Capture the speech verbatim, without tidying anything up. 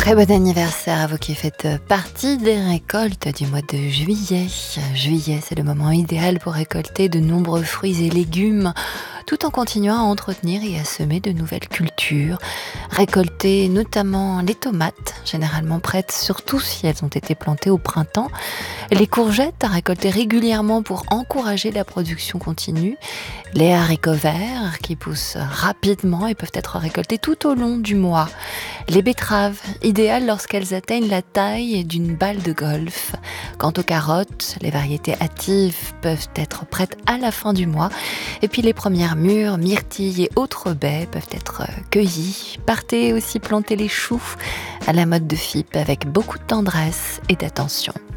Très bon anniversaire à vous qui faites partie des récoltes du mois de juillet. Juillet, c'est le moment idéal pour récolter de nombreux fruits et légumes, tout en continuant à entretenir et à semer de nouvelles cultures. Récolter notamment les tomates, généralement prêtes, surtout si elles ont été plantées au printemps. Les courgettes à récolter régulièrement pour encourager la production continue. Les haricots verts qui poussent rapidement et peuvent être récoltés tout au long du mois. Les betteraves, idéales lorsqu'elles atteignent la taille d'une balle de golf. Quant aux carottes, les variétés hâtives peuvent être prêtes à la fin du mois. Et puis les premières mûres, myrtilles et autres baies peuvent être cueillies. Partez aussi planter les choux à la mode de F I P avec beaucoup de tendresse et d'attention.